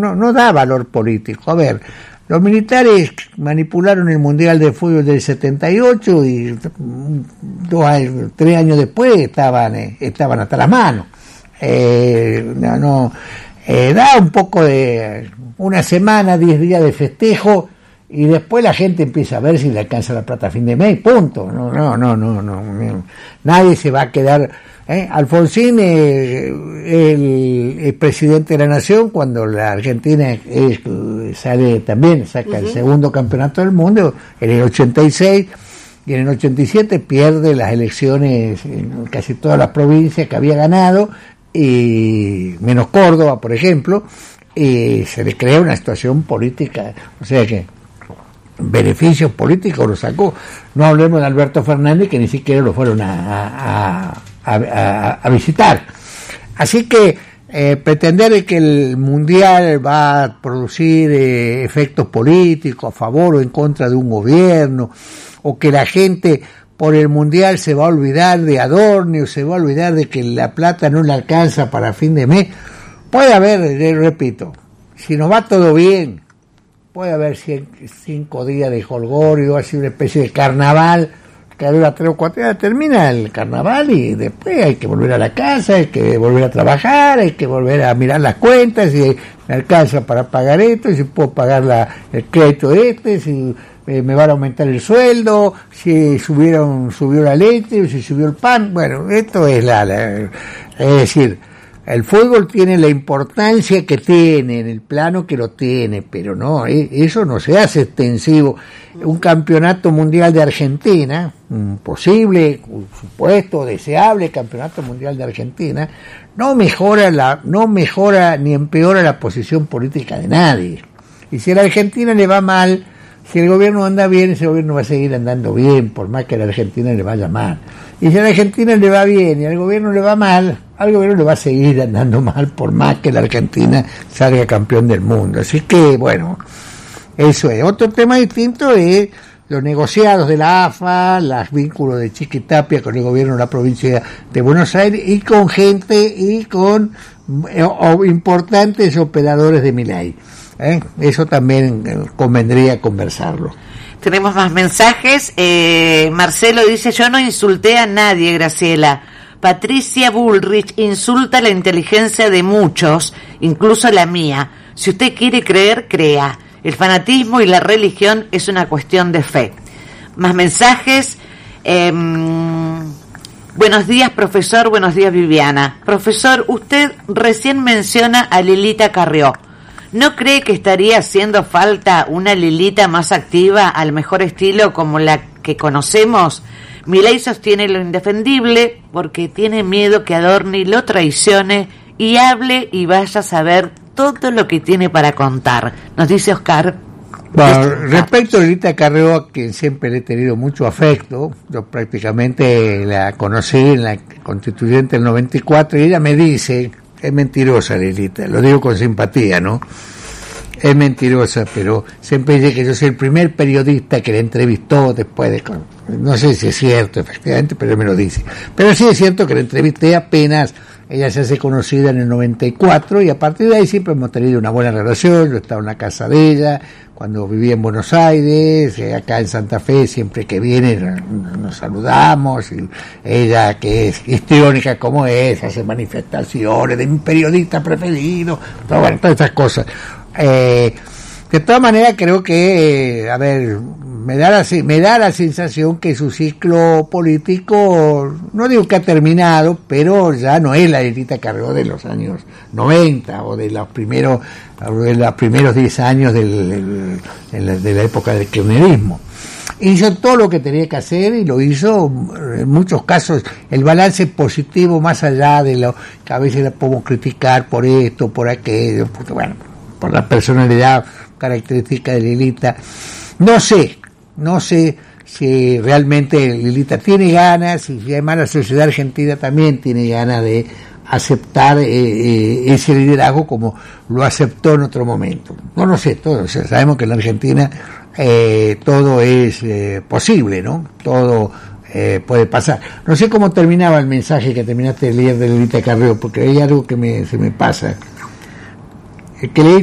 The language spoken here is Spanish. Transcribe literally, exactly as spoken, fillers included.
no, no da valor político. A ver, los militares manipularon el Mundial de Fútbol del setenta y ocho y dos, tres años después estaban, eh, estaban hasta las manos. Eh, no, no eh, da un poco de una semana, diez días de festejo y después la gente empieza a ver si le alcanza la plata a fin de mes, punto. No, no, no, no, no, no. Nadie se va a quedar. ¿eh? Alfonsín, eh, el, el presidente de la nación, cuando la Argentina es, sale también, saca uh-huh. el segundo campeonato del mundo, en el ochenta y seis, y en el ochenta y siete pierde las elecciones en casi todas las provincias que había ganado, y menos Córdoba, por ejemplo, y se le crea una situación política, o sea que beneficios políticos lo sacó. No hablemos de Alberto Fernández, que ni siquiera lo fueron a, a, a, a, a visitar. Así que eh, pretender que el Mundial va a producir eh, efectos políticos a favor o en contra de un gobierno, o que la gente por el Mundial se va a olvidar de Adorni, o se va a olvidar de que la plata no le alcanza para fin de mes, puede haber, eh, repito, si nos va todo bien, puede haber cien, cinco días de jolgorio, así una especie de carnaval, que dura tres o cuatro días, termina el carnaval y después hay que volver a la casa, hay que volver a trabajar, hay que volver a mirar las cuentas, si me alcanza para pagar esto, si puedo pagar la, el crédito de este, si eh, me van a aumentar el sueldo, si subieron, subió la leche, si subió el pan. Bueno, esto es la, la es decir, el fútbol tiene la importancia que tiene, en el plano que lo tiene, pero no, eso no se hace extensivo. Un campeonato mundial de Argentina, un posible, un supuesto, deseable campeonato mundial de Argentina, no mejora la, no mejora ni empeora la posición política de nadie. Y si a la Argentina le va mal, si el gobierno anda bien, ese gobierno va a seguir andando bien, por más que a la Argentina le vaya mal. Y si a la Argentina le va bien y al gobierno le va mal, al gobierno le va a seguir andando mal, por más que la Argentina salga campeón del mundo. Así que, bueno, eso es. Otro tema distinto es los negociados de la A F A, los vínculos de Chiquitapia con el gobierno de la provincia de Buenos Aires y con gente y con eh, o, importantes operadores de Milei. ¿Eh? Eso también eh, convendría conversarlo. Tenemos más mensajes. eh, Marcelo dice: yo no insulté a nadie, Graciela. Patricia Bullrich insulta la inteligencia de muchos, incluso la mía. Si usted quiere creer, crea. El fanatismo y la religión es una cuestión de fe. Más mensajes. eh, Buenos días, profesor. Buenos días, Viviana. Profesor, usted recién menciona a Lilita Carrió. ¿No cree que estaría haciendo falta una Lilita más activa, al mejor estilo como la que conocemos? Milei sostiene lo indefendible porque tiene miedo que Adorni lo traicione y hable y vaya a saber todo lo que tiene para contar. Nos dice Oscar. Bueno, respecto a Lilita Carrió, a quien siempre le he tenido mucho afecto, yo prácticamente la conocí en la Constituyente del noventa y cuatro y ella me dice... Es mentirosa, Lilita, lo digo con simpatía, ¿no? Es mentirosa, pero siempre dice que yo soy el primer periodista que la entrevistó después de... No sé si es cierto, efectivamente, pero él me lo dice. Pero sí es cierto que la entrevisté apenas, ella se hace conocida en el noventa y cuatro, y a partir de ahí siempre hemos tenido una buena relación. Yo estaba en la casa de ella, cuando vivía en Buenos Aires, acá en Santa Fe, siempre que viene nos saludamos, y ella, que es histriónica como es, hace manifestaciones de mi periodista preferido, todo, bueno, todas esas cosas. Eh, de todas maneras creo que, eh, a ver, me da la, me da la sensación que su ciclo político, no digo que ha terminado, pero ya no es la Lilita Carrió de los años noventa o de los primeros, de los primeros diez años del, del, de, la, de la época del kirchnerismo. Hizo todo lo que tenía que hacer y lo hizo en muchos casos. El balance positivo, más allá de lo que a veces la podemos criticar por esto, por aquello, porque, bueno, por la personalidad característica de Lilita, no sé, no sé si realmente Lilita tiene ganas, y si además la sociedad argentina también tiene ganas de aceptar eh, eh, ese liderazgo como lo aceptó en otro momento. No lo sé, todo, o sea, sabemos que en la Argentina eh, todo es eh, posible, ¿no? Todo eh, puede pasar. No sé cómo terminaba el mensaje que terminaste de leer de Lilita Carrió, porque hay algo que me, se me pasa. Que le